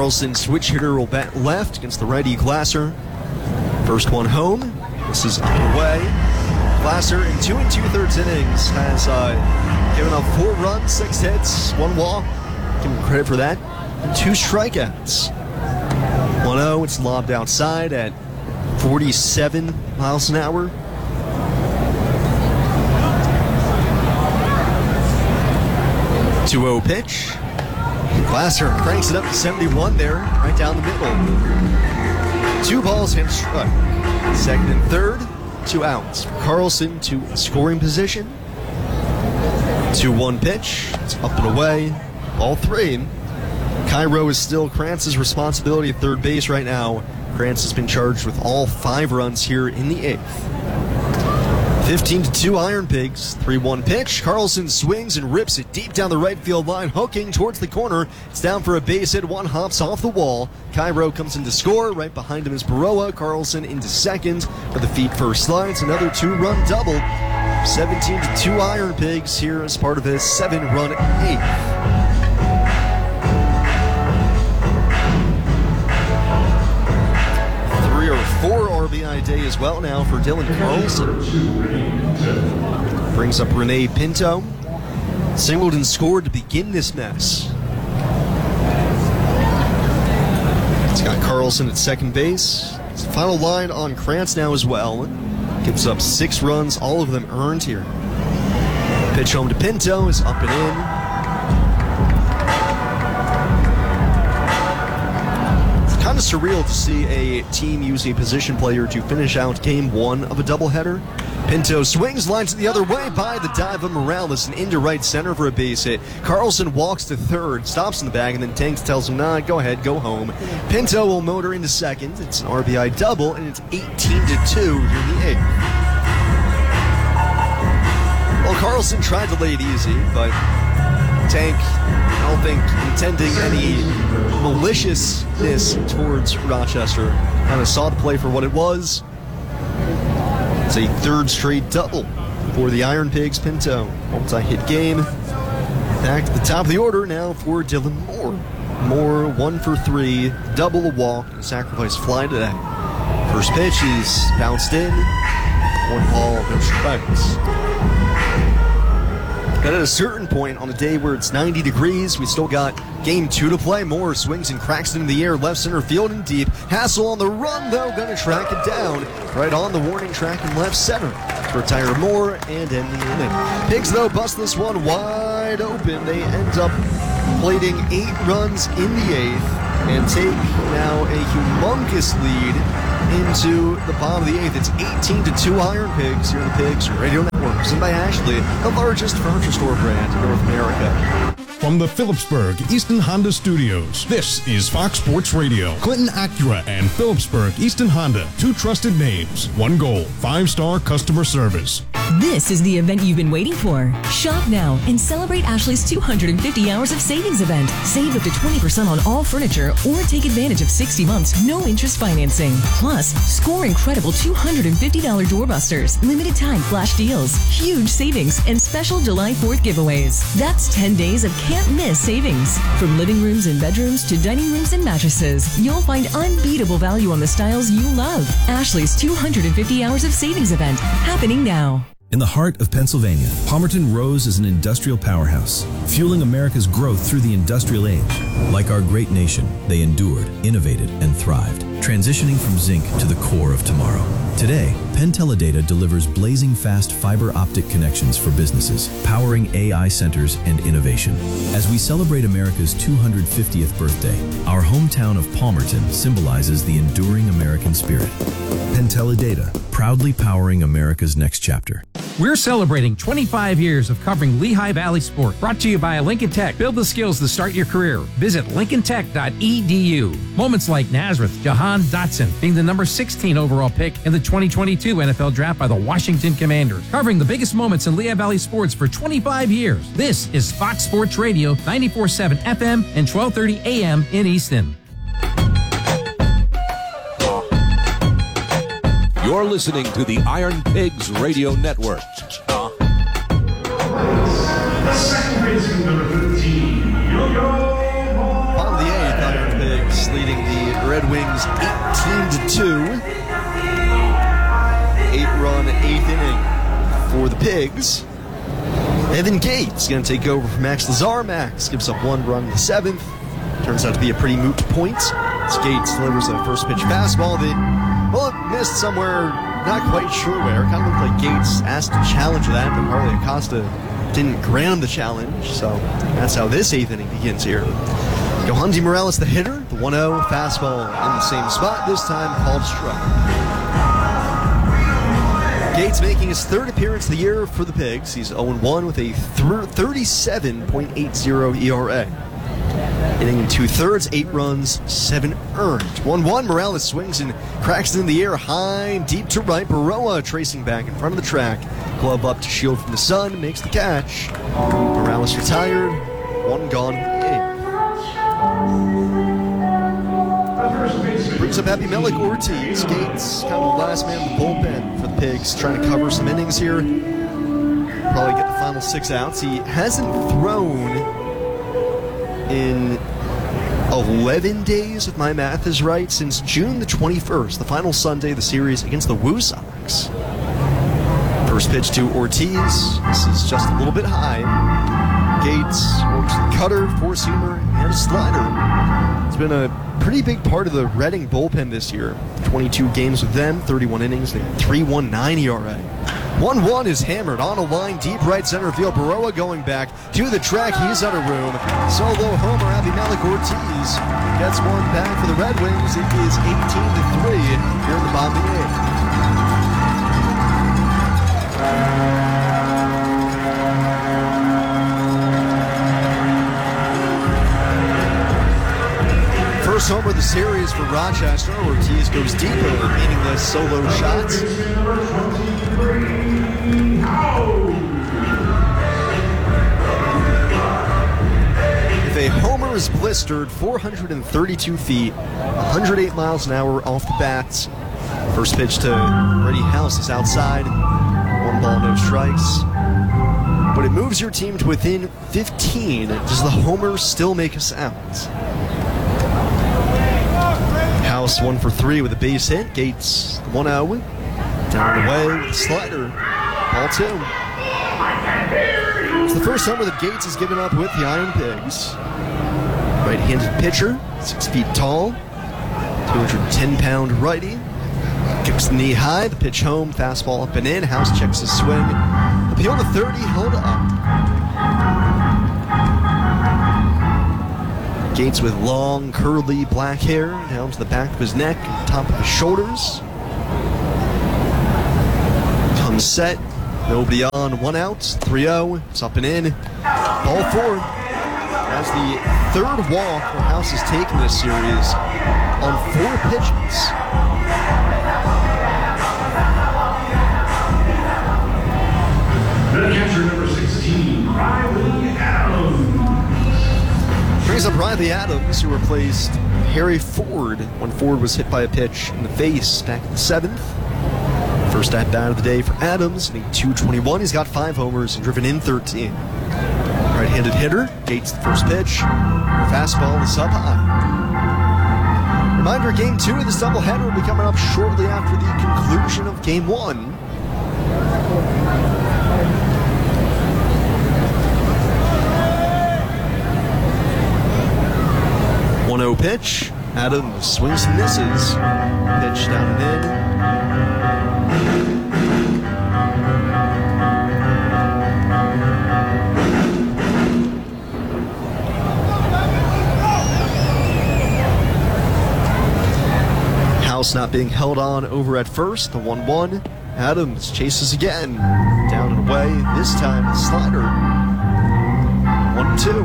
Carlson, switch hitter, will bat left against the righty Glasser. First one home. This is up and away. Glasser in 2 2/3 innings has given up 4 runs, 6 hits, 1 walk. Give him credit for that. And 2 strikeouts. 1-0, it's lobbed outside at 47 miles an hour. Two-0 pitch. Glasser cranks it up to 71 there, right down the middle. 2 balls and a strike. Second and third, 2 outs. Carlson to scoring position. 2-1 pitch. It's up and away. Ball 3. Cairo is still Krantz's responsibility at third base right now. Krantz has been charged with all 5 runs here in the 8th. 15-2 Iron Pigs. 3-1 pitch. Carlson swings and rips it deep down the right field line, hooking towards the corner. It's down for a base hit. 1 hops off the wall. Cairo comes in to score. Right behind him is Baroa. Carlson into second for the feet first slides. Another 2-run double. 17-2 Iron Pigs here as part of a 7-run 8th. 4 RBI day as well now for Dylan Carlson. Brings up Rene Pinto. Singled and scored to begin this mess. It's got Carlson at second base. It's the final line on Krantz now as well. Gives up 6 runs, all of them earned here. Pitch home to Pinto is up and in. Kind of surreal to see a team use a position player to finish out game 1 of a doubleheader. Pinto swings, lines it the other way by the dive of Morales and into right center for a base hit. Carlson walks to third, stops in the bag, and then Tanks tells him, nah, go ahead, go home. Pinto will motor into second. It's an RBI double, and it's 18-2 here in the 8th. Well, Carlson tried to lay it easy, but Tank, I don't think intending any maliciousness towards Rochester, kind of saw the play for what it was. It's a 3rd straight double for the Iron Pigs. Pinto, multi-hit game. Back to the top of the order now for Dylan Moore. Moore 1 for 3, double, a walk, and a sacrifice fly today. First pitch is bounced in. 1 ball, no strikes. But at a certain point, on a day where it's 90 degrees, we still got game 2 to play. Moore swings and cracks it into the air, left center field and deep. Hassel on the run, though, gonna track it down right on the warning track in left center to retire Moore and end the inning. Pigs, though, bust this one wide open. They end up plating 8 runs in the 8th and take now a humongous lead into the bottom of the 8th. It's 18-2 Iron Pigs here in the Pigs Radio Network. Presented by Ashley, the largest furniture store brand in North America. From the Phillipsburg Easton Honda Studios, this is Fox Sports Radio. Clinton Acura and Phillipsburg Easton Honda, 2 trusted names, 1 goal, 5-star customer service. This is the event you've been waiting for. Shop now and celebrate Ashley's 250 hours of savings event. Save up to 20% on all furniture or take advantage of 60 months, no interest financing. Plus, score incredible $250 doorbusters, limited time flash deals, huge savings, and special July 4th giveaways. That's 10 days of can't miss savings. From living rooms and bedrooms to dining rooms and mattresses, you'll find unbeatable value on the styles you love. Ashley's 250 hours of savings event, happening now. In the heart of Pennsylvania, Palmerton rose as an industrial powerhouse, fueling America's growth through the industrial age. Like our great nation, they endured, innovated, and thrived, transitioning from zinc to the core of tomorrow. Today, Penn Teledata delivers blazing fast fiber optic connections for businesses, powering AI centers and innovation. As we celebrate America's 250th birthday, our hometown of Palmerton symbolizes the enduring American spirit. Penn Teledata, proudly powering America's next chapter. We're celebrating 25 years of covering Lehigh Valley sport. Brought to you by Lincoln Tech. Build the skills to start your career. Visit lincolntech.edu. Moments like Nazareth Jahan Dotson being the number 16 overall pick in the 2022 NFL Draft by the Washington Commanders. Covering the biggest moments in Lehigh Valley sports for 25 years. This is Fox Sports Radio, 94.7 FM and 12:30 AM in Easton. You're listening to the Iron Pigs Radio Network. Second baseman number 15, Bottom of the 8th, Iron Pigs Red Wings 18-2. 8-run 8th inning for the Pigs. Evan Gates going to take over from Max Lazar. Max gives up 1 run in the 7th. Turns out to be a pretty moot point. As Gates delivers a first pitch fastball that, well, it missed somewhere, not quite sure where. Kind of looked like Gates asked to challenge that, but Harley Acosta didn't grant him the challenge. So that's how this 8th inning begins here. Yohandy Morales, the hitter, the 1-0 fastball in the same spot, this time called strike. Gates making his 3rd appearance of the year for the Pigs. He's 0-1 with a 37.80 ERA. Inning in 2/3, 8 runs, 7 earned. 1-1, Morales swings and cracks it in the air high and deep to right. Baroa tracing back in front of the track. Glove up to shield from the sun, makes the catch. Morales retired, 1 gone in the 8th. Brings up Happy Melik Ortiz. Gates, kind of the last man in the bullpen for the Pigs, trying to cover some innings here. Probably get the final 6 outs. He hasn't thrown in 11 days, if my math is right, since June the 21st, the final Sunday of the series against the Woo Sox. First pitch to Ortiz. This is just a little bit high. Gates works the cutter, 4-seamer, and a slider. It's been a pretty big part of the Reading bullpen this year. 22 games with them, 31 innings, 3.19 ERA. 1-1 is hammered on a line deep right center field. Baroa going back to the track. He's out of room. Solo homer. Happy Melik Ortiz gets one back for the Red Wings. It is 18-3 here in the bottom of the 8th. First homer of the series for Rochester. Ortiz goes deeper, meaningless solo shots. If a homer is blistered 432 feet, 108 miles an hour off the bat. First pitch to Freddie House is outside. 1 ball, no strikes. But it moves your team to within 15. Does the homer still make us out? House 1 for 3 with a base hit. Gates 1-0. Down and away with a slider. Ball 2. It's the first homer that Gates has given up with the Iron Pigs. Right-handed pitcher, 6 feet tall, 210-pound righty. Kicks the knee high, the pitch home, fastball up and in. House checks his swing. Appeal to 30, held up. Gates with long, curly black hair down to the back of his neck and top of his shoulders. Comes set, nobody on, 1 out, 3-0, it's up and in. Ball 4. That's the 3rd walk where House has taken this series on 4 pitches. The catcher, number 16, Riley Adams. Brings up Riley Adams, who replaced Harry Ford when Ford was hit by a pitch in the face back in the 7th. First at-bat of the day for Adams, hitting .221. He's got 5 homers and driven in 13. Right-handed hitter, Gates the first pitch. Fastball is up high. Reminder, Game 2 of this doubleheader will be coming up shortly after the conclusion of Game 1. .1-0 pitch. Adams swings and misses. Pitch down and in. House not being held on over at first. The 1-1. Adams chases again. Down and away. This time the slider. 1-2.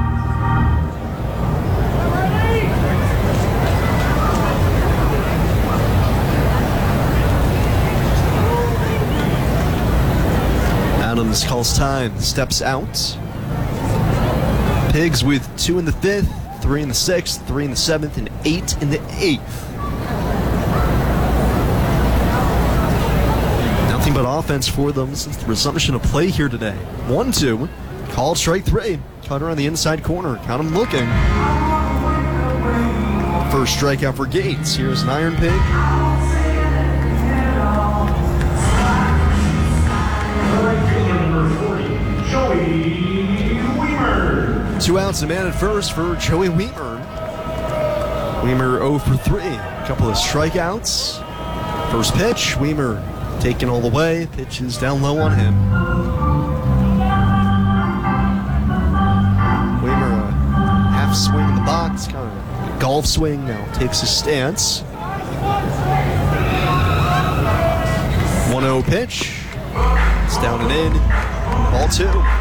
Adams calls time, steps out. Pigs with 2 in the 5th, 3 in the 6th, 3 in the 7th, and 8 in the 8th. Nothing but offense for them since the resumption of play here today. 1-2, called strike 3. Cutter on the inside corner, count him looking. First strikeout for Gates. Here's an Iron Pig. Joey 2 outs, a man at first for Joey Weimer. Weimer 0 for 3. A couple of strikeouts. First pitch, Weimer taken all the way. Pitch is down low on him. Weimer, a half swing in the box, kind of a golf swing. Now takes his stance. 1-0 pitch. It's down and in. Ball 2.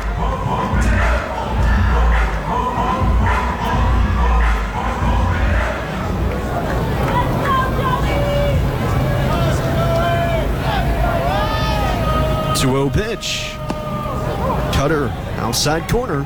Pitch. Cutter, outside corner.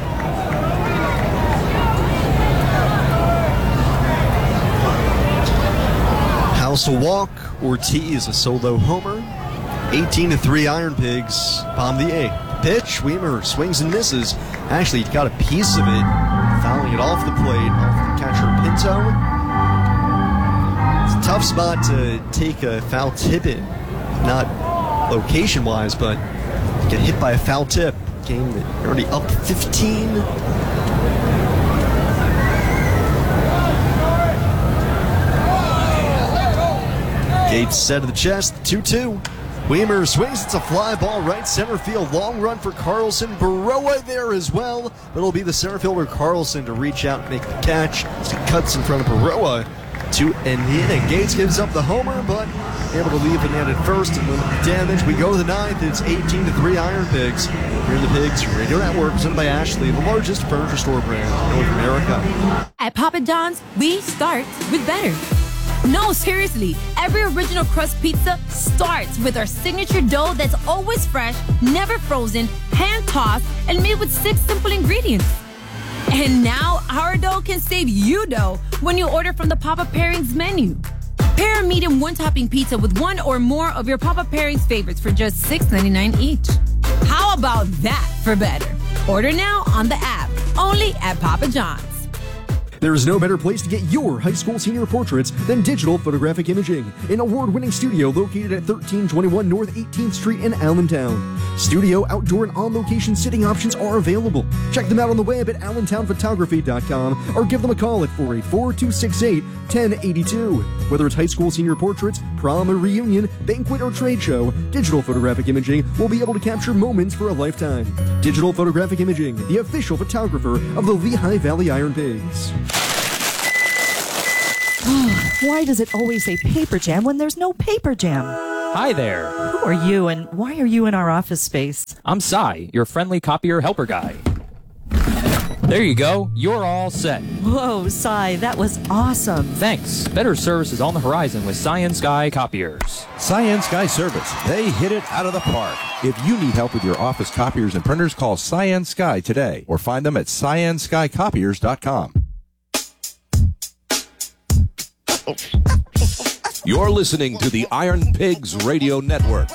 House will walk. Ortiz a solo homer. 18-3 Iron Pigs. Bomb the 8th. Pitch. Weimer swings and misses. Actually, got a piece of it, fouling it off the plate, off the catcher Pinto. It's a tough spot to take a foul tip in. Not location-wise, but get hit by a foul tip. Game already up 15. Gates set to the chest, 2-2. Weimer swings, it's a fly ball right center field. Long run for Carlson. Baroa there as well, but it'll be the center fielder Carlson to reach out and make the catch. As he cuts in front of Baroa to end the inning. Gates gives up the homer, but able to leave the man at first and limit the damage. We go to the 9th. It's 18-3 Iron Pigs. Here in the Pigs Radio Network, presented by Ashley, the largest furniture store brand in North America. At Papa John's, we start with better. No, seriously, every original crust pizza starts with our signature dough that's always fresh, never frozen, hand-tossed, and made with 6 simple ingredients. And now, our dough can save you dough when you order from the Papa Pairings menu. Pair a medium one-topping pizza with one or more of your Papa Pairings favorites for just $6.99 each. How about that for better? Order now on the app, only at Papa John's. There is no better place to get your high school senior portraits than Digital Photographic Imaging, an award-winning studio located at 1321 North 18th Street in Allentown. Studio, outdoor, and on-location sitting options are available. Check them out on the web at allentownphotography.com or give them a call at 484-268-1082. Whether it's high school senior portraits, prom or reunion, banquet or trade show, Digital Photographic Imaging will be able to capture moments for a lifetime. Digital Photographic Imaging, the official photographer of the Lehigh Valley Iron Pigs. Why does it always say paper jam when there's no paper jam? Hi there. Who are you and why are you in our office space? I'm Cy, your friendly copier helper guy. There you go. You're all set. Whoa, Cy, that was awesome. Thanks. Better service is on the horizon with Cyan Sky Copiers. Cyan Sky Service. They hit it out of the park. If you need help with your office copiers and printers, call Cyan Sky today or find them at cyanskycopiers.com. You're listening to the Iron Pigs Radio Network.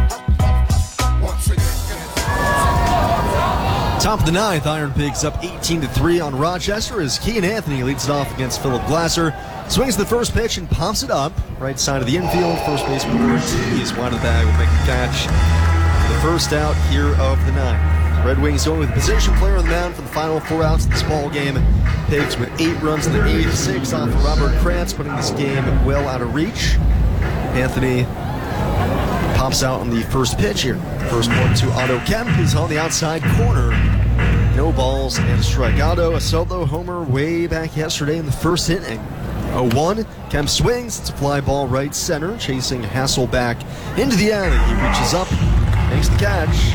Top of the 9th, Iron Pigs up 18-3 on Rochester as Kean Anthony leads it off against Philip Glasser. Swings the first pitch and pops it up. Right side of the infield, first baseman Ortiz wide of the bag will make the catch. The first out here of the 9th. Red Wings going with a position player on the mound for the final 4 outs of this ball game. Pigs with 8 runs in the 8th, 6 off of Robert Krantz, putting this game well out of reach. Anthony pops out on the first pitch here. First one to Otto Kemp is on the outside corner. No balls and a strike. Otto, a solo homer way back yesterday in the first inning. 0-1, Kemp swings, it's a fly ball right center, chasing Hassel back into the alley. He reaches up, makes the catch.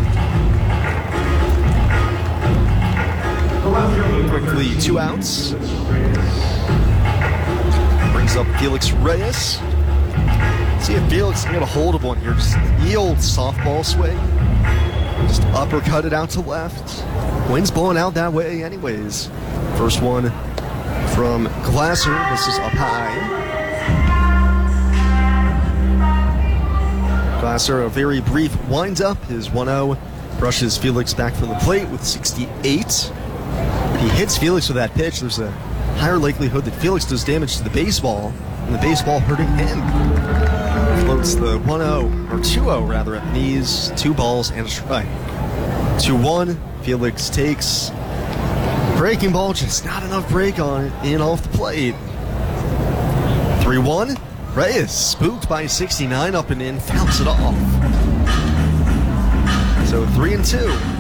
Quickly 2 outs. Brings up Felix Reyes. See if Felix can get a hold of one here. Just the old softball swing. Just uppercut it out to left. Wind's blowing out that way anyways. First one from Glasser. This is up high. Glasser, a very brief windup. His 1-0 brushes Felix back from the plate with 68. He hits Felix with that pitch. There's a higher likelihood that Felix does damage to the baseball, and the baseball hurting him. Floats the 1-0, or 2-0 rather, at the knees, 2 balls and a strike. 2-1, Felix takes breaking ball, just not enough break on it, in off the plate. 3-1, Reyes, spooked by 69 up and in, fouls it off. So 3-2.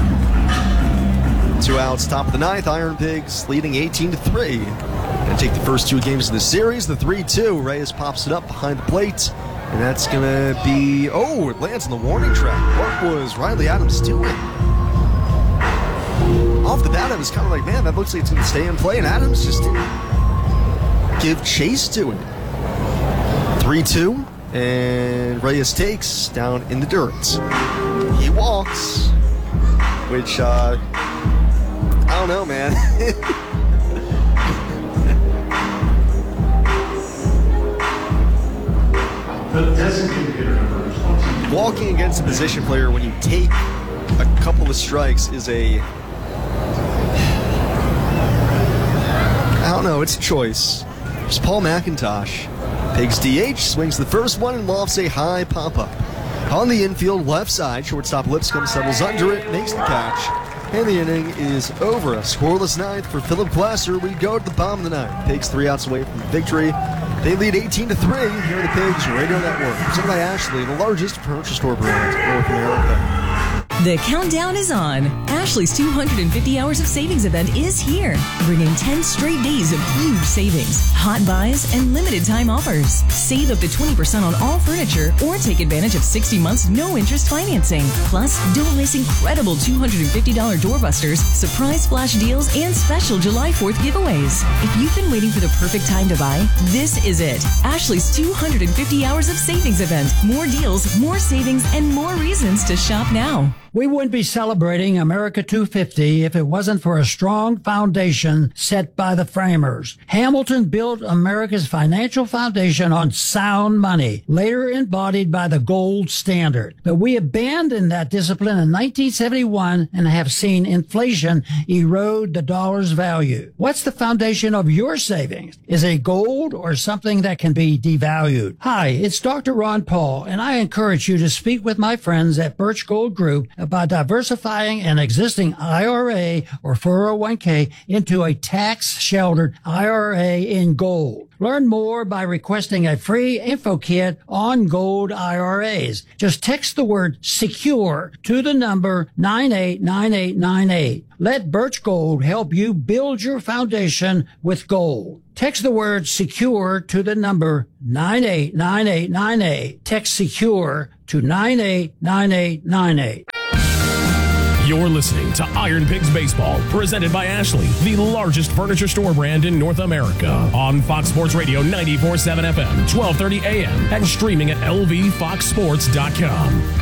2 outs, top of the 9th, Iron Pigs leading 18-3. Gonna take the first 2 games of the series, the 3-2, Reyes pops it up behind the plate, and that's gonna be, it lands on the warning track. What was Riley Adams doing? Off the bat, I was kind of like, man, that looks like it's gonna stay in play, and Adams just didn't give chase to it. 3-2, and Reyes takes down in the dirt. He walks, which, I don't know, man. The designated hitter number 20. Walking against a position player when you take a couple of strikes is I don't know, it's a choice. There's Paul McIntosh. Pigs DH, swings the first one and lofts a high pop-up. On the infield left side, shortstop Lipscomb settles under it, makes the catch, and the inning is over. A scoreless 9th for Philip Glasser. We go to the bottom of the 9th. Pigs 3 outs away from victory. They lead 18-3 here at the Pigs Radio Network. Presented by Ashley, the largest furniture store brand in North America. The countdown is on. Ashley's 250 Hours of Savings event is here, bringing 10 straight days of huge savings, hot buys, and limited time offers. Save up to 20% on all furniture or take advantage of 60 months no-interest financing. Plus, don't miss incredible $250 doorbusters, surprise flash deals, and special July 4th giveaways. If you've been waiting for the perfect time to buy, this is it. Ashley's 250 Hours of Savings event. More deals, more savings, and more reasons to shop now. We wouldn't be celebrating America 250 if it wasn't for a strong foundation set by the framers. Hamilton built America's financial foundation on sound money, later embodied by the gold standard. But we abandoned that discipline in 1971 and have seen inflation erode the dollar's value. What's the foundation of your savings? Is it gold or something that can be devalued? Hi, it's Dr. Ron Paul, and I encourage you to speak with my friends at Birch Gold Group about diversifying an existing IRA or 401k into a tax-sheltered IRA in gold. Learn more by requesting a free info kit on gold IRAs. Just text the word SECURE to the number 989898. Let Birch Gold help you build your foundation with gold. Text the word SECURE to the number 989898. Text SECURE to 989898. You're listening to Iron Pigs Baseball, presented by Ashley, the largest furniture store brand in North America. On Fox Sports Radio 94.7 FM, 1230 AM, and streaming at lvfoxsports.com.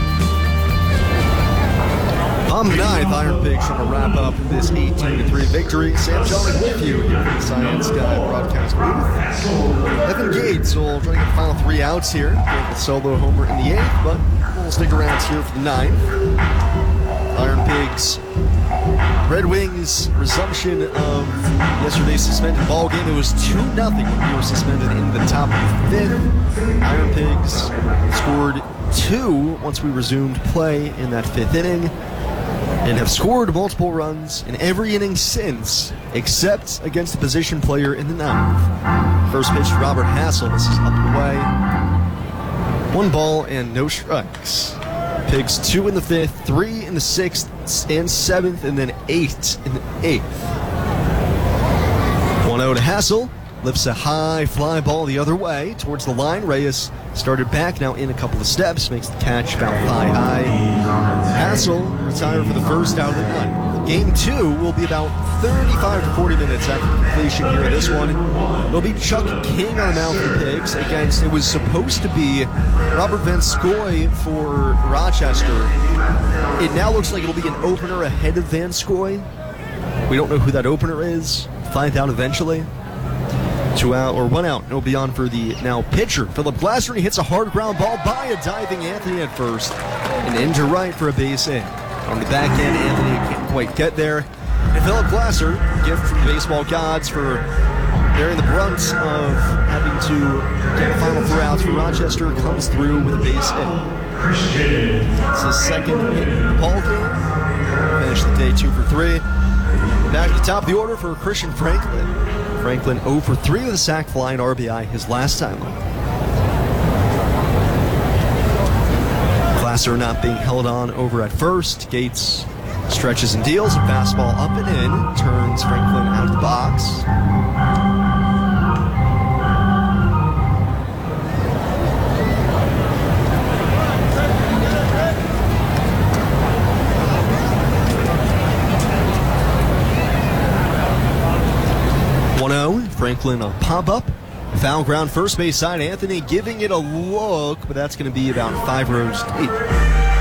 On the 9th, Iron Pigs trying to wrap up this 18-3 victory. Sam Jones with you here from the Science Sky broadcast booth. Evan Gates will try to get the final 3 outs here. Get the solo homer in the 8th, but we'll stick around here for the 9th. Iron Pigs, Red Wings, resumption of yesterday's suspended ball game. It was 2-0 when we were suspended in the top of the 5th. Iron Pigs scored 2 once we resumed play in that 5th inning, and have scored multiple runs in every inning since, except against a position player in the 9th. First pitch to Robert Hassel. This is up and away. 1 ball and no strikes. Pigs 2 in the 5th, 3 in the 6th and 7th, and then 8 in the 8th. 1-0 to Hassel. Lifts a high fly ball the other way towards the line. Reyes started back, now in a couple of steps, makes the catch about high. Hassel retired for the first out of the 9th. Game 2 will be about 35 to 40 minutes after completion here of this one. It'll be Chuck King on the mound for the Pigs against, it was supposed to be Robert Van Scoy for Rochester. It now looks like it'll be an opener ahead of Van Scoy. We don't know who that opener is. Find out eventually. 2 out, or 1 out, no beyond for the now pitcher. Philip Glasser, he hits a hard ground ball by a diving Anthony at first, and into right for a base hit. On the back end, Anthony can't quite get there, And Philip Glasser, gift from the baseball gods for bearing the brunt of having to get the final 4 outs for Rochester, comes through with a base hit. It's his second hit in the ball game. Finished the day 2 for 3. Back at the top of the order for Christian Franklin. Franklin 0 for 3 with a sac fly and RBI his last time up. Glasser not being held on over at first. Gates stretches and deals. A fastball up and in. Turns Franklin out of the box. Franklin a pop-up. Foul ground first base side. Anthony giving it a look, but that's going to be about 5 rows deep.